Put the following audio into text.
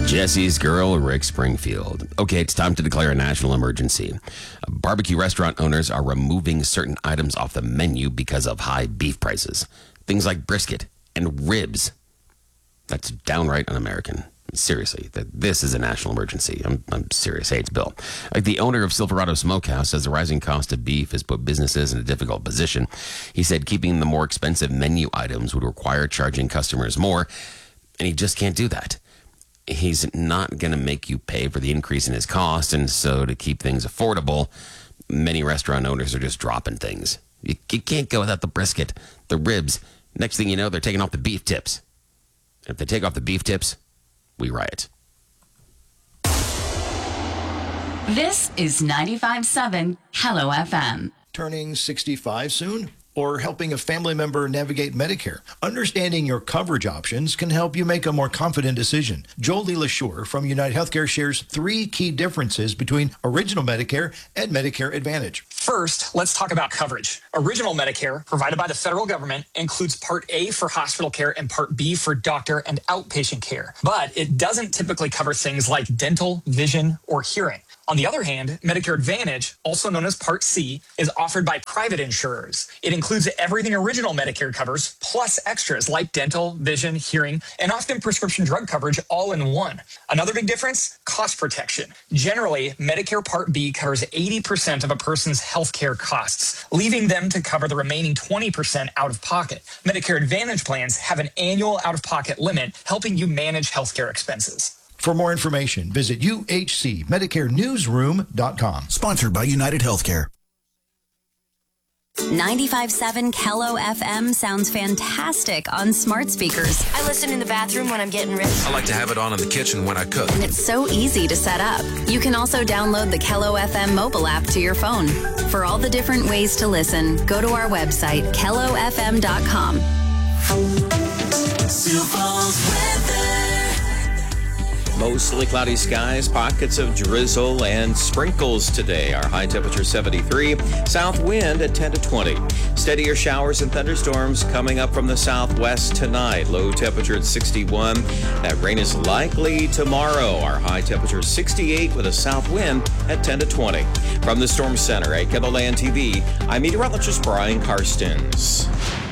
Jesse's girl, Rick Springfield. Okay, it's time to declare a national emergency. Barbecue restaurant owners are removing certain items off the menu because of high beef prices. Things like brisket and ribs. That's downright un-American. Seriously, this is a national emergency. I'm serious. Hey, it's Bill. The owner of Silverado Smokehouse says the rising cost of beef has put businesses in a difficult position. He said keeping the more expensive menu items would require charging customers more, and he just can't do that. He's not going to make you pay for the increase in his cost, and so to keep things affordable, many restaurant owners are just dropping things. You can't go without the brisket, the ribs. Next thing you know, they're taking off the beef tips. If they take off the beef tips, we riot. This is 95.7 Hello FM. Turning 65 soon? Or helping a family member navigate Medicare? Understanding your coverage options can help you make a more confident decision. Jolie LaSure from United Healthcare shares 3 key differences between Original Medicare and Medicare Advantage. First, let's talk about coverage. Original Medicare, provided by the federal government, includes Part A for hospital care and Part B for doctor and outpatient care. But it doesn't typically cover things like dental, vision, or hearing. On the other hand, Medicare Advantage, also known as Part C, is offered by private insurers. It includes everything Original Medicare covers, plus extras like dental, vision, hearing, and often prescription drug coverage all in one. Another big difference, cost protection. Generally, Medicare Part B covers 80% of a person's healthcare costs, leaving them to cover the remaining 20% out of pocket. Medicare Advantage plans have an annual out-of-pocket limit, helping you manage healthcare expenses. For more information, visit uhcmedicarenewsroom.com. Sponsored by United Healthcare. 95.7 Hello FM sounds fantastic on smart speakers. I listen in the bathroom when I'm getting ready. I like to have it on in the kitchen when I cook. And it's so easy to set up. You can also download the Hello FM mobile app to your phone. For all the different ways to listen, go to our website, kellofm.com. Sioux Falls weather. Mostly cloudy skies, pockets of drizzle and sprinkles today. Our high temperature 73, south wind at 10 to 20. Steadier showers and thunderstorms coming up from the southwest tonight. Low temperature at 61. That rain is likely tomorrow. Our high temperature 68 with a south wind at 10 to 20. From the Storm Center at KELOLAND TV, I'm meteorologist Brian Karstens.